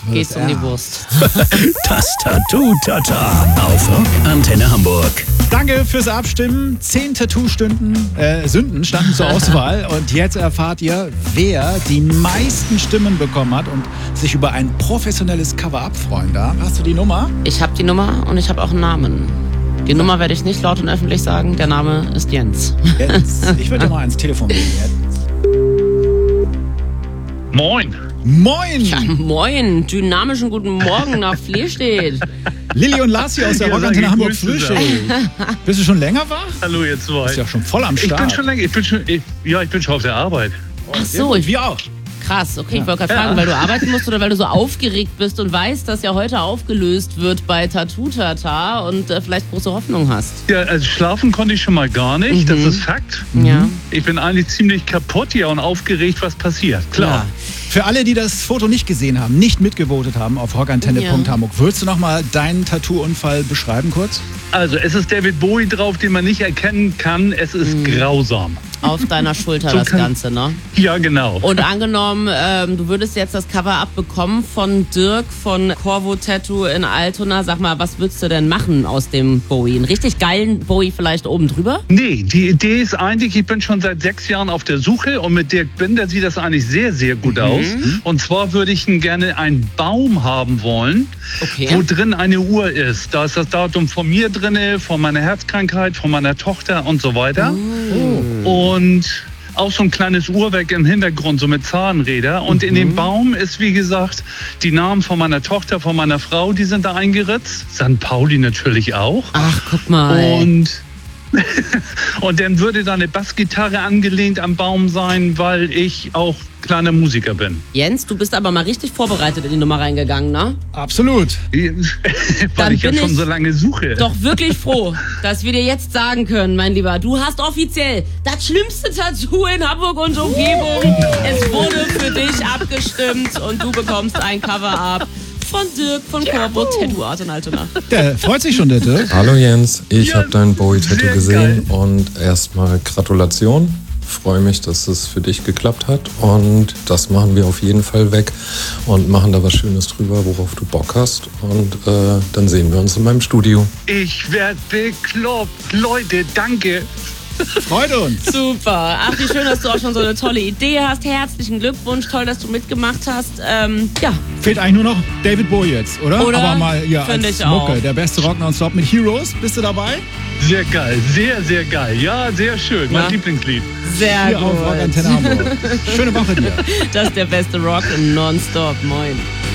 Geht's um die Wurst. Das Tattoo-Tata auf Rock Antenne Hamburg. Danke fürs Abstimmen. 10 Tattoo-Sünden standen zur Auswahl. Und jetzt erfahrt ihr, wer die meisten Stimmen bekommen hat und sich über ein professionelles Cover-Up freuen darf. Hast du die Nummer? Ich habe die Nummer und ich habe auch einen Namen. Die Nummer werde ich nicht laut und öffentlich sagen. Der Name ist Jens. Jens. Ich würde dir mal ans Telefon gehen, Jens. Moin. Moin! Ja, moin. Dynamischen guten Morgen nach Flehstedt. Lilly und Lars hier aus der Ja, Rock Antenne Hamburg grüße Frühschicht. Bist du schon länger wach? Hallo ihr zwei. Bist ja schon voll am Ich Start. bin schon länger, ich bin schon auf der Arbeit. Ach so, Wir auch. krass. Okay, ich wollte gerade fragen, weil du arbeiten musst oder weil du so aufgeregt bist und weißt, dass ja heute aufgelöst wird bei Tattoo-Tata und vielleicht große Hoffnung hast. Ja, also schlafen konnte ich schon mal gar nicht, das ist Fakt. Ja. Ich bin eigentlich ziemlich kaputt hier und aufgeregt, was passiert. Klar. Ja. Für alle, die das Foto nicht gesehen haben, nicht mitgevotet haben auf rockantenne.hamburg, würdest du noch mal deinen Tattoo-Unfall beschreiben kurz? Also es ist David Bowie drauf, den man nicht erkennen kann. Es ist grausam. Auf deiner Schulter So das kann- Ganze, ne? Ja, genau. Und angenommen, du würdest jetzt das Cover-Up bekommen von Dirk von Corvo Tattoo in Altona. Sag mal, was würdest du denn machen aus dem Bowie? Einen richtig geilen Bowie vielleicht oben drüber? Nee, die Idee ist eigentlich, ich bin schon seit 6 Jahren auf der Suche und mit Dirk Binder sieht das eigentlich sehr, sehr gut aus. Und zwar würde ich gerne einen Baum haben wollen, Okay. wo drin eine Uhr ist. Da ist das Datum von mir drinne, von meiner Herzkrankheit, von meiner Tochter und so weiter. Und auch so ein kleines Uhrwerk im Hintergrund, so mit Zahnräder. Und in dem Baum ist, wie gesagt, die Namen von meiner Tochter, von meiner Frau, die sind da eingeritzt. St. Pauli natürlich auch. Ach, guck mal. Und dann würde da eine Bassgitarre angelehnt am Baum sein, weil ich auch kleiner Musiker bin. Jens, du bist aber mal richtig vorbereitet in die Nummer reingegangen, ne? Absolut. Weil Dann ich ja bin schon ich so lange suche. Doch wirklich froh, dass wir dir jetzt sagen können, mein Lieber, du hast offiziell das schlimmste Tattoo in Hamburg und Umgebung. Es wurde für dich abgestimmt und du bekommst ein Cover-Up von Dirk von Corvo Tattoo Art in Altona. Der freut sich schon, der Dirk. Hallo Jens, ich Ja, habe dein Bowie-Tattoo sehr gesehen geil. und erstmal Gratulation. Freue mich, dass es für dich geklappt hat und das machen wir auf jeden Fall weg und machen da was Schönes drüber, worauf du Bock hast und dann sehen wir uns in meinem Studio. Ich werde bekloppt. Leute, danke. Freut uns. Super. Ach, wie schön, dass du auch schon so eine tolle Idee hast. Herzlichen Glückwunsch. Toll, dass du mitgemacht hast. Ja, Fehlt eigentlich nur noch David Bowie jetzt, oder? Oder? Aber mal hier Finde als ich auch. Mucke. Der beste Rock nonstop mit Heroes. Bist du dabei? Sehr geil, sehr, sehr geil. Ja, sehr schön. Mein Na? Lieblingslied. sehr Hier auf Rock gut. Antenne Hamburg. Schöne Woche dir. Das ist der beste Rock nonstop. Moin.